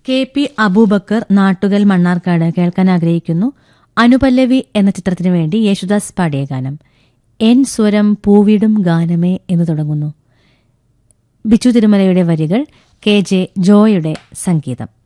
K P. Abubakar Nattukal Mannarkkad കേൾക്കാൻ ആഗ്രഹിക്കുന്നു. അനുപല്ലവി എന്ന ചിത്രത്തിനു വേണ്ടി യേശുദാസ് പാടിയ ഗാനം. എൻ സ്വരം പൂവിടും ഗാനമേ എന്ന് തുടങ്ങുന്നു. ബിച്ചു തിരുമലയുടെ വരികൾ, കെ.ജെ. ജോയുടെ സംഗീതം.